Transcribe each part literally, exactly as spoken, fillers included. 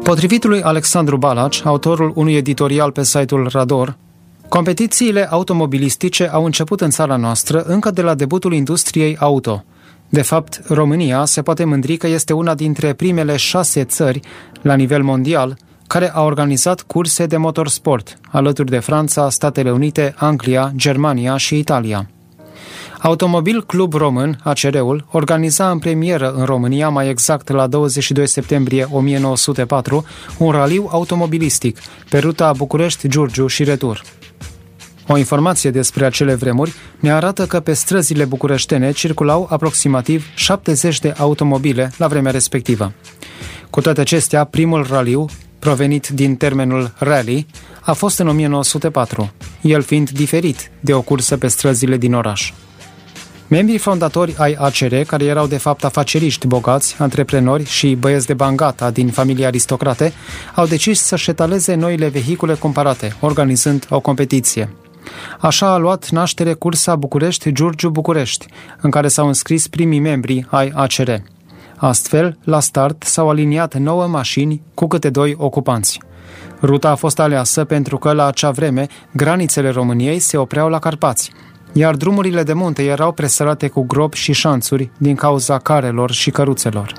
Potrivit lui Alexandru Balaci, autorul unui editorial pe site-ul Rador, competițiile automobilistice au început în țara noastră încă de la debutul industriei auto. De fapt, România se poate mândri că este una dintre primele șase țări la nivel mondial care a organizat curse de motorsport, alături de Franța, Statele Unite, Anglia, Germania și Italia. Automobil Club Român, A C R-ul, organiza în premieră în România, mai exact la douăzeci și doi septembrie o mie nouă sute patru, un raliu automobilistic pe ruta București-Giurgiu și retur. O informație despre acele vremuri ne arată că pe străzile bucureștene circulau aproximativ șaptezeci de automobile la vremea respectivă. Cu toate acestea, primul raliu, provenit din termenul rally, a fost în o mie nouă sute patru, el fiind diferit de o cursă pe străzile din oraș. Membrii fondatori ai A C R, care erau de fapt afaceriști bogați, antreprenori și băieți de bani gata din familii aristocrate, au decis să-și etaleze noile vehicule cumpărate, organizând o competiție. Așa a luat naștere cursa București-Giurgiu-București, în care s-au înscris primii membri ai A C R. Astfel, la start s-au aliniat nouă mașini cu câte doi ocupanți. Ruta a fost aleasă pentru că la acea vreme granițele României se opreau la Carpați, iar drumurile de munte erau presărate cu gropi și șanțuri din cauza carelor și căruțelor.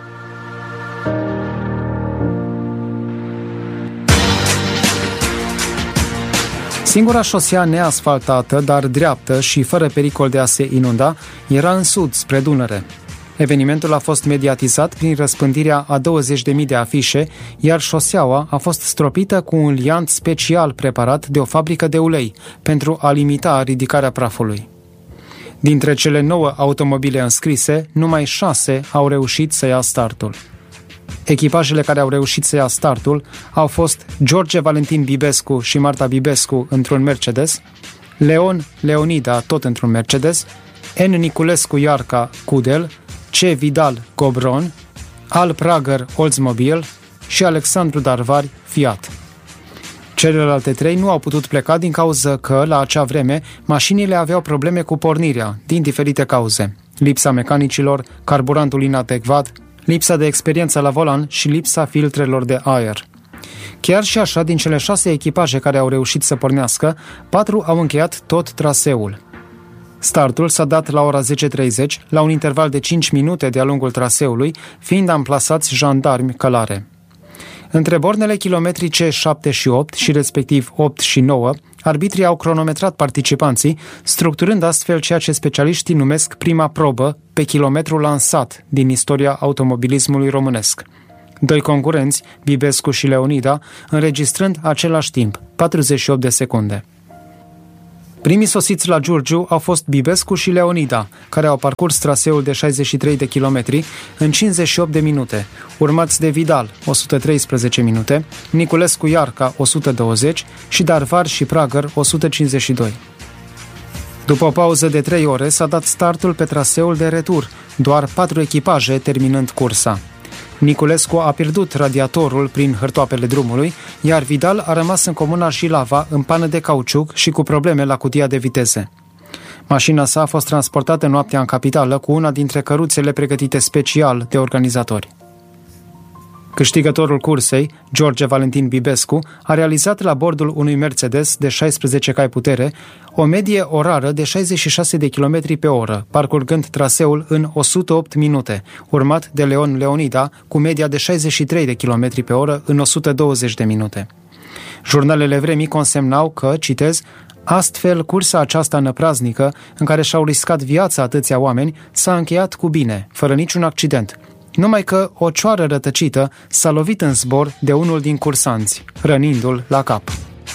Singura șosea neasfaltată, dar dreaptă și fără pericol de a se inunda, era în sud, spre Dunăre. Evenimentul a fost mediatizat prin răspândirea a douăzeci de mii de afișe, iar șoseaua a fost stropită cu un liant special preparat de o fabrică de ulei, pentru a limita ridicarea prafului. Dintre cele nouă automobile înscrise, numai șase au reușit să ia startul. Echipajele care au reușit să ia startul au fost George Valentin Bibescu și Marta Bibescu într-un Mercedes, Leon Leonida tot într-un Mercedes, N. Niculescu Iarca Cudel, C. Vidal Gobron, Al Prager Oldsmobile și Alexandru Darvari Fiat. Celelalte trei nu au putut pleca din cauza că, la acea vreme, mașinile aveau probleme cu pornirea, din diferite cauze: lipsa mecanicilor, carburantul inadecvat, lipsa de experiență la volan și lipsa filtrelor de aer. Chiar și așa, din cele șase echipaje care au reușit să pornească, patru au încheiat tot traseul. Startul s-a dat la ora zece treizeci, la un interval de cinci minute de-a lungul traseului, fiind amplasați jandarmi călare. Între bornele kilometrice șapte și opt și respectiv opt și nouă, arbitrii au cronometrat participanții, structurând astfel ceea ce specialiștii numesc prima probă pe kilometru lansat din istoria automobilismului românesc. Doi concurenți, Bibescu și Leonida, înregistrând același timp, patruzeci și opt de secunde. Primii sosiți la Giurgiu au fost Bibescu și Leonida, care au parcurs traseul de șaizeci și trei de kilometri în cincizeci și opt de minute, urmați de Vidal, o sută treisprezece minute, Niculescu Iarca, o sută douăzeci și Darvar și Prager, o sută cincizeci și doi. După o pauză de trei ore s-a dat startul pe traseul de retur, doar patru echipaje terminând cursa. Niculescu a pierdut radiatorul prin hârtoapele drumului, iar Vidal a rămas în comuna Jilava în pană de cauciuc și cu probleme la cutia de viteze. Mașina sa a fost transportată noaptea în capitală cu una dintre căruțele pregătite special de organizatori. Câștigătorul cursei, George Valentin Bibescu, a realizat la bordul unui Mercedes de șaisprezece cai putere o medie orară de șaizeci și șase de kilometri pe oră, parcurgând traseul în o sută opt minute, urmat de Leon Leonida cu media de șaizeci și trei de kilometri pe oră în o sută douăzeci de minute. Jurnalele vremii consemnau că, citez, astfel, cursa aceasta năpraznică, în care și-au riscat viața atâția oameni, s-a încheiat cu bine, fără niciun accident. Numai că o cioară rătăcită s-a lovit în zbor de unul din cursanți, rănindu-l la cap.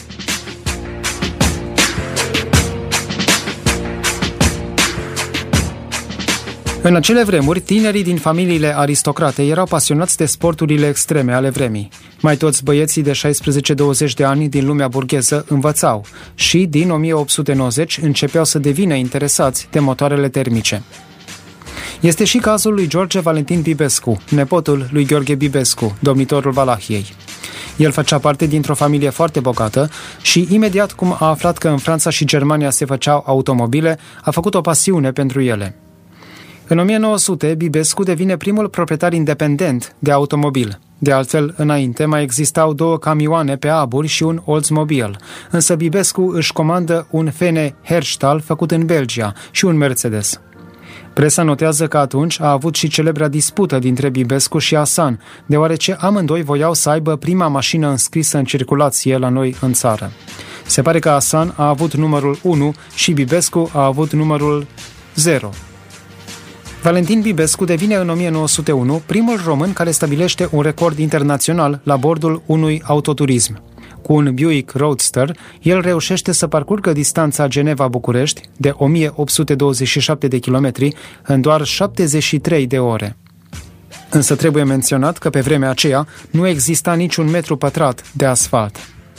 În acele vremuri, tinerii din familiile aristocrate erau pasionați de sporturile extreme ale vremii. Mai toți băieții de șaisprezece douăzeci de ani din lumea burgheză învățau și, din o mie opt sute nouăzeci, începeau să devină interesați de motoarele termice. Este și cazul lui George Valentin Bibescu, nepotul lui Gheorghe Bibescu, domnitorul Valahiei. El făcea parte dintr-o familie foarte bogată și, imediat cum a aflat că în Franța și Germania se făceau automobile, a făcut o pasiune pentru ele. În o mie nouă sute, Bibescu devine primul proprietar independent de automobil. De altfel, înainte mai existau două camioane pe aburi și un Oldsmobile, însă Bibescu își comandă un F N Herstal făcut în Belgia și un Mercedes. Presa notează că atunci a avut și celebra dispută dintre Bibescu și Hasan, deoarece amândoi voiau să aibă prima mașină înscrisă în circulație la noi în țară. Se pare că Hasan a avut numărul unu și Bibescu a avut numărul zero. Valentin Bibescu devine în o mie nouă sute unu primul român care stabilește un record internațional la bordul unui autoturism. Cu un Buick Roadster, el reușește să parcurgă distanța Geneva-București de o mie opt sute douăzeci și șapte de kilometri în doar șaptezeci și trei de ore. Însă trebuie menționat că pe vremea aceea nu exista niciun metru pătrat de asfalt.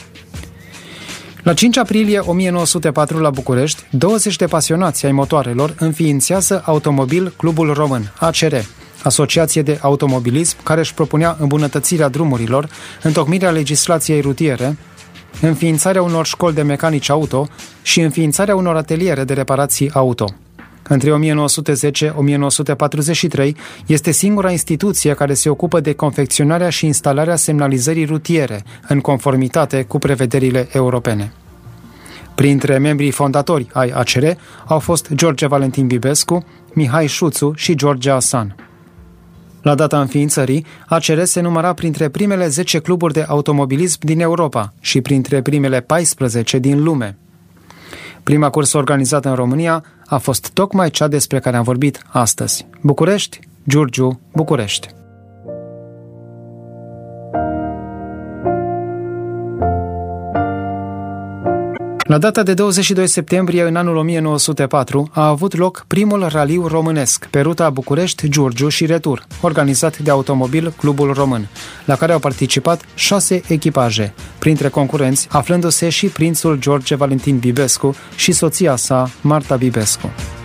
La cinci aprilie o mie nouă sute patru la București, douăzeci de pasionați ai motoarelor înființează Automobil Clubul Român, A C R, asociație de automobilism care își propunea îmbunătățirea drumurilor, întocmirea legislației rutiere, înființarea unor școli de mecanici auto și înființarea unor ateliere de reparații auto. Între o mie nouă sute zece - o mie nouă sute patruzeci și trei este singura instituție care se ocupă de confecționarea și instalarea semnalizării rutiere, în conformitate cu prevederile europene. Printre membrii fondatori ai A C R au fost George Valentin Bibescu, Mihai Șuțu și George Hasan. La data înființării, A C R se număra printre primele zece cluburi de automobilism din Europa și printre primele paisprezece din lume. Prima cursă organizată în România a fost tocmai cea despre care am vorbit astăzi. București, Giurgiu, București. La data de douăzeci și doi septembrie în anul o mie nouă sute patru a avut loc primul raliu românesc pe ruta București-Giurgiu și retur, organizat de Automobil Clubul Român, la care au participat șase echipaje, printre concurenți aflându-se și prințul George Valentin Bibescu și soția sa, Marta Bibescu.